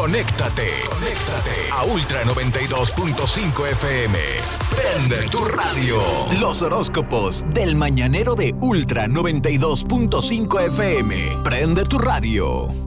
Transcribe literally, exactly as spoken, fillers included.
Conéctate, conéctate a Ultra noventa y dos punto cinco F M. Prende tu radio. Los horóscopos del mañanero de Ultra noventa y dos punto cinco F M. Prende tu radio.